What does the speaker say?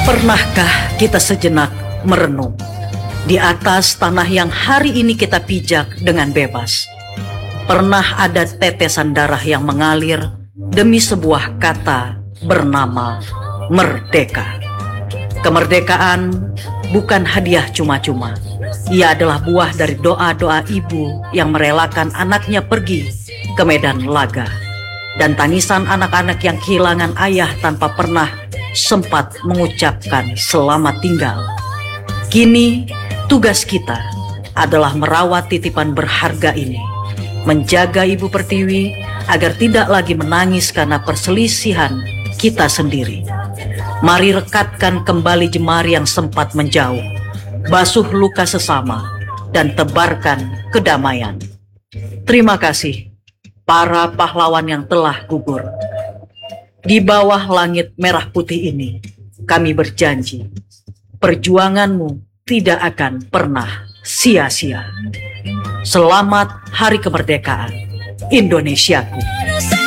Pernahkah kita sejenak merenung di atas tanah yang hari ini kita pijak dengan bebas? Pernah ada tetesan darah yang mengalir demi sebuah kata bernama merdeka. Kemerdekaan bukan hadiah cuma-cuma. Ia adalah buah dari doa-doa ibu yang merelakan anaknya pergi ke medan laga, dan tangisan anak-anak yang kehilangan ayah tanpa pernah sempat mengucapkan selamat tinggal. Kini tugas kita adalah merawat titipan berharga ini, menjaga Ibu Pertiwi agar tidak lagi menangis karena perselisihan kita sendiri. Mari rekatkan kembali jemari yang sempat menjauh, basuh luka sesama, dan tebarkan kedamaian. Terima kasih para pahlawan yang telah gugur. Di bawah langit merah putih ini, kami berjanji, perjuanganmu tidak akan pernah sia-sia. Selamat Hari Kemerdekaan Indonesiaku.